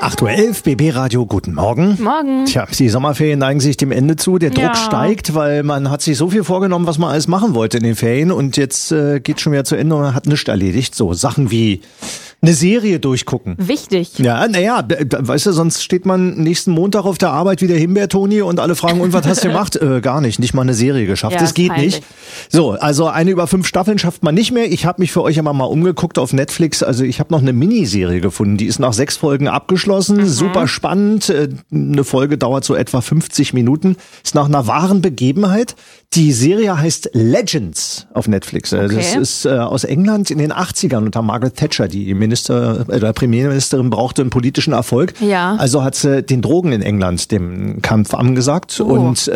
8:11 Uhr, BB Radio, guten Morgen. Morgen. Tja, die Sommerferien neigen sich dem Ende zu. Der Druck steigt, weil man hat sich so viel vorgenommen, was man alles machen wollte in den Ferien. Und jetzt geht schon wieder zu Ende und man hat nichts erledigt. So Sachen wie eine Serie durchgucken. Wichtig. Ja, naja, weißt du, sonst steht man nächsten Montag auf der Arbeit wie der Himbeer-Toni und alle fragen, und was hast du gemacht? Gar nicht mal eine Serie geschafft. Ja, das geht peinlich. nicht. So, also eine über 5 Staffeln schafft man nicht mehr. Ich habe mich für euch aber mal umgeguckt auf Netflix. Also ich habe noch eine Miniserie gefunden. Die ist nach 6 Folgen abgeschlossen. Super spannend. Eine Folge dauert so etwa 50 Minuten. Ist nach einer wahren Begebenheit. Die Serie heißt Legends auf Netflix. Okay. Das ist aus England in den 80ern unter Margaret Thatcher. Die Premierministerin brauchte einen politischen Erfolg. Ja. Also hat sie den Drogen in England dem Kampf angesagt. Oh. Und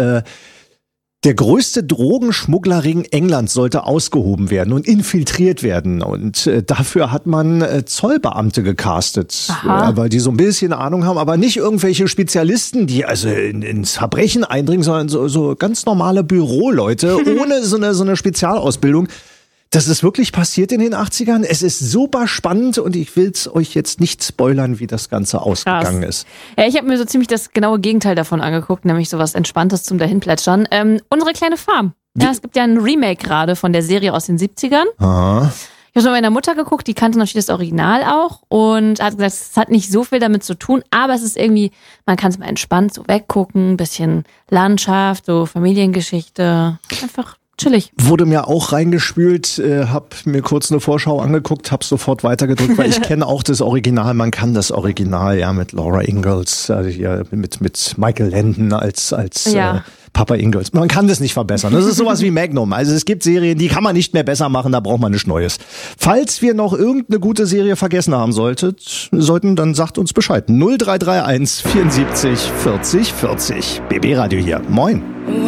der größte Drogenschmugglerring Englands sollte ausgehoben werden und infiltriert werden. Und dafür hat man Zollbeamte gecastet, weil die so ein bisschen Ahnung haben, aber nicht irgendwelche Spezialisten, die also ins Verbrechen eindringen, sondern so ganz normale Büroleute ohne so eine Spezialausbildung. Das ist wirklich passiert in den 80ern. Es ist super spannend und ich will es euch jetzt nicht spoilern, wie das Ganze ausgegangen ist. Ja, ich habe mir so ziemlich das genaue Gegenteil davon angeguckt, nämlich sowas Entspanntes zum Dahinplätschern. Unsere kleine Farm. Ja, es gibt ja ein Remake gerade von der Serie aus den 70ern. Aha. Ich habe mit meiner Mutter geguckt, die kannte natürlich das Original auch und hat gesagt, es hat nicht so viel damit zu tun, aber es ist irgendwie, man kann es mal entspannt so weggucken, ein bisschen Landschaft, so Familiengeschichte, einfach chillig. Wurde mir auch reingespült, hab mir kurz eine Vorschau angeguckt, hab sofort weitergedrückt, weil ich kenne auch das Original, man kann das Original, ja, mit Laura Ingalls, also hier mit Michael Landon als Papa Ingalls. Man kann das nicht verbessern. Das ist sowas wie Magnum. Also es gibt Serien, die kann man nicht mehr besser machen, da braucht man nichts Neues. Falls wir noch irgendeine gute Serie vergessen haben sollten, dann sagt uns Bescheid. 0331 74 40 40. BB Radio hier. Moin.